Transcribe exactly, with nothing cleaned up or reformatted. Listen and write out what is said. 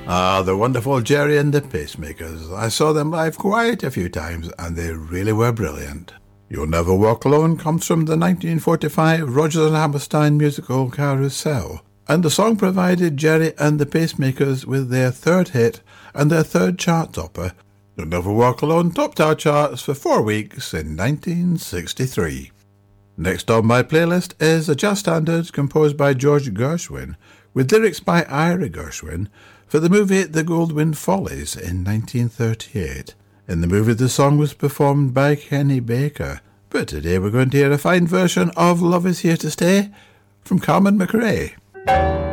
Ah, the wonderful Jerry and the Pacemakers. I saw them live quite a few times, and they really were brilliant. You'll Never Walk Alone comes from the nineteen forty-five Rodgers and Hammerstein musical Carousel, and the song provided Jerry and the Pacemakers with their third hit and their third chart topper. You'll Never Walk Alone topped our charts for four weeks in nineteen sixty-three. Next on my playlist is a jazz standard composed by George Gershwin, with lyrics by Ira Gershwin, for the movie The Goldwyn Follies in nineteen thirty-eight. In the movie, the song was performed by Kenny Baker, but today we're going to hear a fine version of Love Is Here to Stay from Carmen McRae.